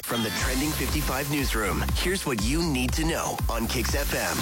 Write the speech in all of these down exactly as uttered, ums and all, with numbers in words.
From the Trending fifty-five newsroom, here's what you need to know on Kix F M.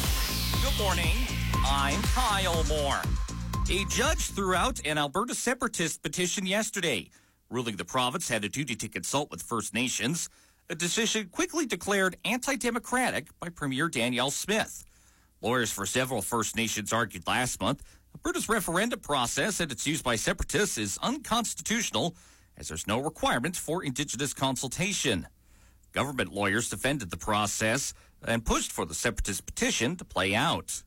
Good morning. I'm Kyle Moore. A judge threw out an Alberta separatist petition yesterday, ruling the province had a duty to consult with First Nations, a decision quickly declared anti-democratic by Premier Danielle Smith. Lawyers for several First Nations argued last month Alberta's referendum process and its use by separatists is unconstitutional, as there's no requirement for Indigenous consultation. Government lawyers defended the process and pushed for the separatist petition to play out.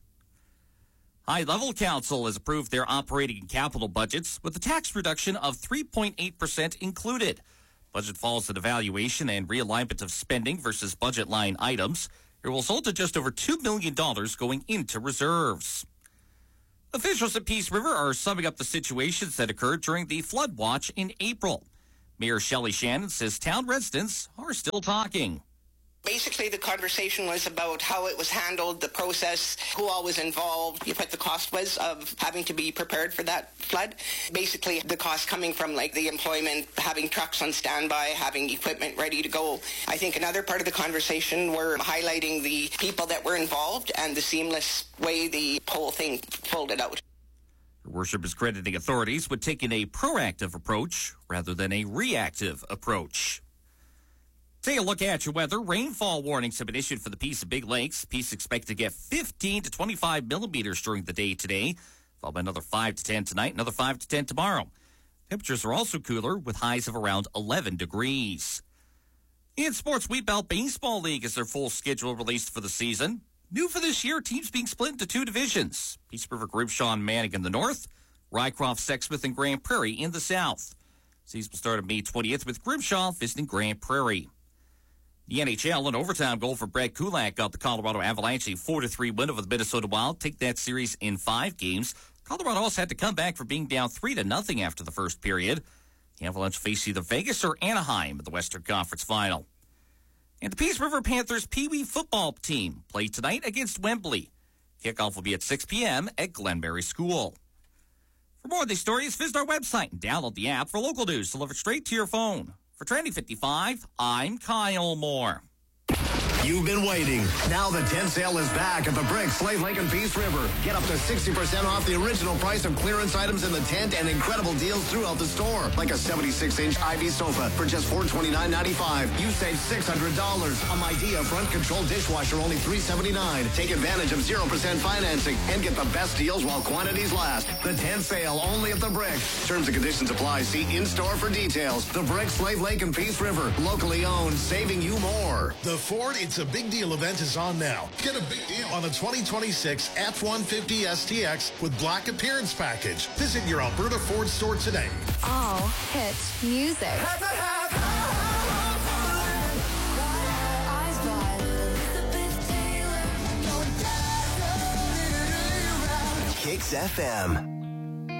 High-Level Council has approved their operating and capital budgets with a tax reduction of three point eight percent included. Budget follows an evaluation and realignment of spending versus budget line items. It will result in just over two million dollars going into reserves. Officials at Peace River are summing up the situations that occurred during the flood watch in April. Mayor Shelley Shannon says town residents are still talking. Basically, the conversation was about how it was handled, the process, who all was involved, what the cost was of having to be prepared for that flood. Basically, the cost coming from like the employment, having trucks on standby, having equipment ready to go. I think another part of the conversation were highlighting the people that were involved and the seamless way the whole thing folded out. Your worship is crediting authorities with taking a proactive approach rather than a reactive approach. Take a look at your weather. Rainfall warnings have been issued for the Peace and Big Lakes. Peace expected to get fifteen to twenty-five millimeters during the day today, followed by another five to ten tonight, another five to ten tomorrow. Temperatures are also cooler with highs of around eleven degrees. In sports, Wheat Belt Baseball League has their full schedule released for the season. New for this year, teams being split into two divisions. Peace River, Grimshaw, and Manning in the north, Rycroft, Sexsmith, and Grand Prairie in the south. Season will start on May twentieth with Grimshaw visiting Grand Prairie. The N H L, an overtime goal for Brett Kulak got the Colorado Avalanche a four to three win over the Minnesota Wild. Take that series in five games. Colorado also had to come back for being down three to nothing after the first period. The Avalanche face either Vegas or Anaheim in the Western Conference Final. And the Peace River Panthers Pee Wee football team play tonight against Wembley. Kickoff will be at six p.m. at Glenberry School. For more of these stories, visit our website and download the app for local news delivered straight to your phone. For Trending fifty-five, I'm Kyle Moore. You've been waiting. Now the tent sale is back at the Brick, Slave Lake, and Peace River. Get up to sixty percent off the original price of clearance items in the tent and incredible deals throughout the store. Like a seventy-six inch Ivy sofa for just four hundred twenty-nine dollars and ninety-five cents. You save six hundred dollars. A Midea front control dishwasher only three hundred seventy-nine dollars. Take advantage of zero percent financing and get the best deals while quantities last. The tent sale only at the Brick. Terms and conditions apply. See in-store for details. The Brick, Slave Lake, and Peace River. Locally owned, saving you more. The Ford It's a Big Deal event is on now. Get a big deal on the twenty twenty-six F one fifty S T X with Black Appearance Package. Visit your Alberta Ford store today. All hit music. Kix F M.